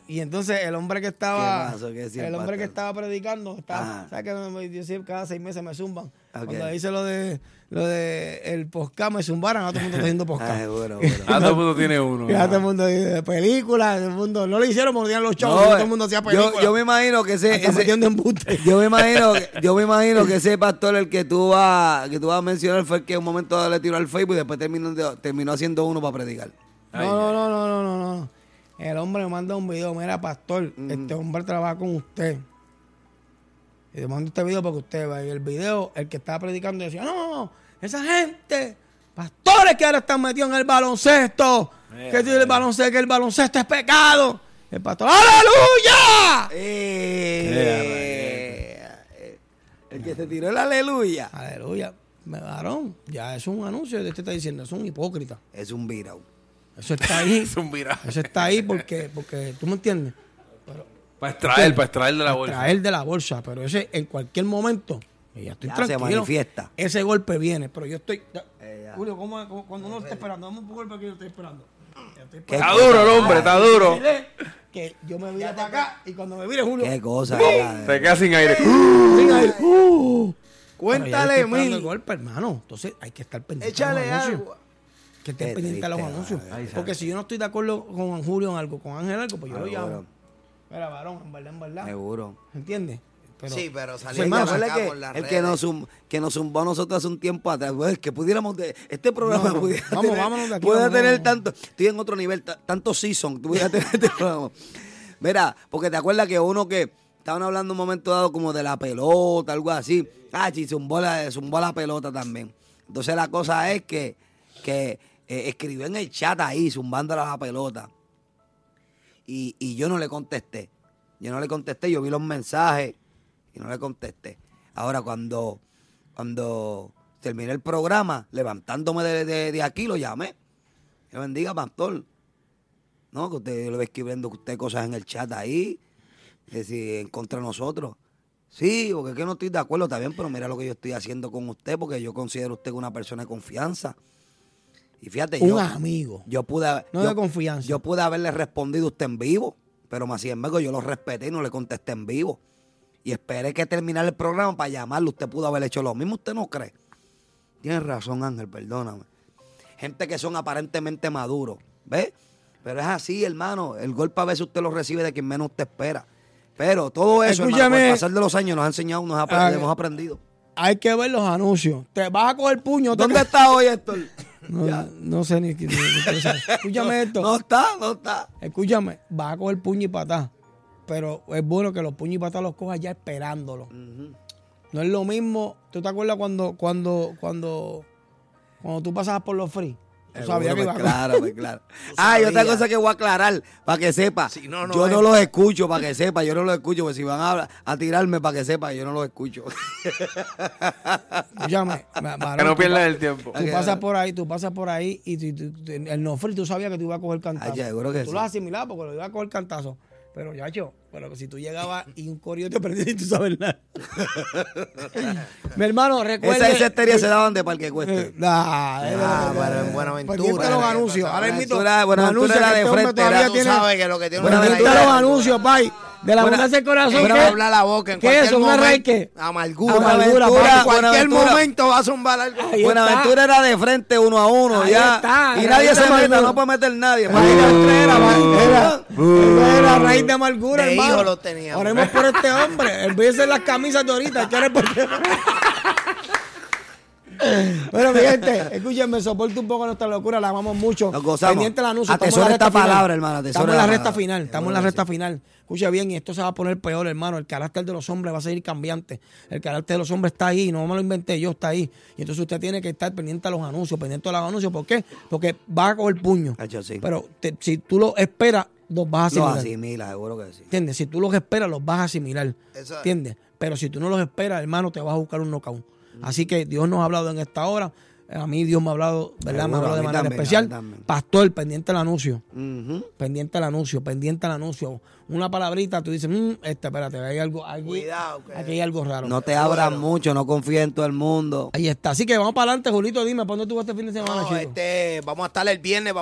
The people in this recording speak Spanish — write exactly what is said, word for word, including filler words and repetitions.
Y entonces el hombre que estaba... ¿Qué pasó? ¿Qué decía el el hombre que pastor? estaba predicando, estaba, Ajá. ¿sabes que me- yo siempre cada seis meses me zumban? Ok. Cuando dice lo de lo de el podcast, me zumbaran, a todo el mundo está haciendo Ah, podcast. seguro, seguro. Ah, todo el mundo tiene uno. Ya Ah. todo el mundo dice películas, todo el mundo... No lo hicieron porque tenían los shows, No, sino todo el mundo hacía películas. yo, yo me imagino que ese, Hasta ese metiendo embuste. yo me imagino, yo me imagino que ese pastor el que tú vas, que tú vas a mencionar fue el que en un momento dado le tiró al Facebook y después terminó, de- terminó haciendo uno para predicar. No, Ay, no, no, no, no, no, no. El hombre me manda un video, mira, pastor, Mm. este hombre trabaja con usted. Y te mando este video para que usted vea. Y el video, el que estaba predicando decía, no, esa gente, pastores que ahora están metidos en el baloncesto, Mira, que mira. el baloncesto, que el baloncesto es pecado. El pastor, ¡aleluya! Eh, eh, el que se tiró el aleluya Aleluya. Me varón, ya es un anuncio de este está diciendo, es un hipócrita. es un virao. Eso está ahí. Es un viraje. Eso está ahí porque, porque tú me entiendes. Para extraer, para extraer de la bolsa. Traer de la bolsa, pero ese en cualquier momento, y ya estoy Ya se tranquilo. manifiesta. Ese golpe viene, pero yo estoy. ya- Eh, ya. Julio, ¿cómo, cómo- cuando uno está esperando? Dame un golpe que yo estoy esperando. Ya estoy ¿Qué Está esperando. duro el hombre, está duro. Dile Que yo me vire para acá y cuando me vire, Julio. Qué cosa. Se queda sin aire. sin aire, uh, Cuéntale, pero ya estoy esperando Mil. el golpe, hermano. Entonces hay que estar pendiente. Échale de los anuncios. agua. Que esté Qué pendiente de los triste, anuncios. madre. Porque si yo no estoy de acuerdo con Julio en algo, con Ángel algo, pues yo lo Seguro. llamo. Mira, varón, en verdad, en verdad. Seguro. ¿Entiendes? Pero, Sí, pero Eso, salió hermano, acá Recuerda que por las el que redes. nos, zum- que nos zumbó a nosotros hace un tiempo atrás, pues, que pudiéramos, de, este programa No, no. pudiera Vamos, tener, vámonos de aquí, puede vamos, tener vamos. tanto, estoy en otro nivel, ta- tanto season, tú pudieras tener este programa. Mira, porque te acuerdas que uno que estaban hablando un momento dado como de la pelota, algo así, ah, sí, zumbó la, zumbó la pelota también. Entonces la cosa es que, que eh, escribió en el chat ahí, zumbándola la pelota. Y, y yo no le contesté. Yo no le contesté, yo vi los mensajes y no le contesté. Ahora, cuando, cuando terminé el programa, levantándome de, de- de aquí, lo llamé. Que bendiga, pastor. No, que usted yo le ve escribiendo usted cosas en el chat ahí, que si en contra de nosotros. Sí, porque es que no estoy de acuerdo, está bien, pero mira lo que yo estoy haciendo con usted, porque yo considero usted una persona de confianza. Y fíjate, un yo, amigo. yo pude haber- No yo- de confianza. Yo pude haberle respondido a usted en vivo, pero más sin embargo yo lo respeté y no le contesté en vivo. Y esperé que terminara el programa para llamarlo. Usted pudo haber hecho lo mismo, ¿usted no cree? Tienes razón, Ángel, perdóname. Gente que son aparentemente maduros, ¿ves? Pero es así, hermano. El golpe a veces usted lo recibe de quien menos usted espera. Pero todo eso, hermano, Escúchame. con el pasar de los años nos ha enseñado, nos ha apre- Ah, hemos aprendido. Hay que ver los anuncios. Te vas a coger puño. te- ¿Dónde está hoy, Héctor? No, no sé ni qué. ni- ni qué saber. Escúchame esto. No está, no está. Escúchame. Vas a coger puño y patá. Pero es bueno que los puños y patá los cojas ya esperándolo. No es lo mismo. ¿Tú te acuerdas cuando, cuando, cuando, cuando tú pasabas por los free? Tú sabías que Seguro, iba pues, a claro, pues, claro. Ah, y otra sabías. cosa que voy a aclarar, para que sepa. Sí, no, no, yo es- no los escucho, para que sepa. Yo no los escucho, porque si van a, a tirarme, para que sepa, yo no los escucho. Escúchame. va- varón, Que no tú pierdas pa- el tiempo. Tú pasas por ahí, tú pasas por ahí y tú- tú- tú- el no free tú sabías que tú ibas a coger cantazo. Ah, seguro que tú sí. lo asimilabas porque lo ibas a coger cantazo. Pero, yacho, pero si tú llegabas y un corrido te prendía y tú sabes nada. Mi hermano, recuerda. Esas esterías se daban de parque cueste. Eh, nah, eh, Ah, eh, pero en eh, Buenaventura. pendiente los anuncios. Buenaventura, Ahora mismo. Buenaventura- Buenaventura era de frente, todavía era- Tú tiene. sabes que lo que tiene una Pendiente Buenaventura- los anuncios, pay. De la Buena- bondad del corazón. Buena- ¿qué? habla la boca en ¿Qué cualquier es eso? ¿Un momento. arranque? Amargura. Amargura, En papi. cualquier Buenaventura- momento va a zumbar algo. Ahí Buenaventura era de frente uno a uno, Ahí ya. está, y raíz nadie de se meta, amargura. no puede meter nadie. Ahí la estrella, va- era, era la raíz de amargura, De hermano. hijo lo teníamos. Oremos por este hombre. En vez de ser las camisas de ahorita, ¿qué por Bueno, mi gente, escúchenme, soporte un poco nuestra locura, la amamos mucho. Nos gozamos. Pendiente del anuncio. estamos en Atesora la recta esta final. palabra, hermano, atesora Estamos en la la recta palabra. final, estamos en la recta final. Escucha bien, y esto se va a poner peor, hermano. El carácter de los hombres va a seguir cambiante. El carácter de los hombres está ahí, no me lo inventé yo, está ahí. Y entonces usted tiene que estar pendiente a los anuncios, pendiente a los anuncios. ¿Por qué? Porque va a coger puño. Hacho, sí. Pero te- si tú lo esperas, los vas a Lo asimilar. asimila, seguro que sí. ¿Entiendes? Si tú los esperas, los vas a asimilar. Eso es. ¿Entiendes? Pero si tú no los esperas, hermano, te vas a buscar un knockout. Así que Dios nos ha hablado en esta hora. A mí Dios me ha hablado, ¿verdad? me ha Seguro, hablado a de mí manera también, a especial. mí también. Pastor, pendiente al anuncio. Ujú. Pendiente al anuncio, pendiente al anuncio. Una palabrita, tú dices, mmm, este, espérate, hay algo, aquí, Cuidado, que- aquí hay algo raro. No te abras mucho, no confíes en todo el mundo. Ahí está. Así que vamos para adelante, Julito, dime, ¿por dónde tú vas este fin de semana, No, chico? este, vamos a estar el viernes.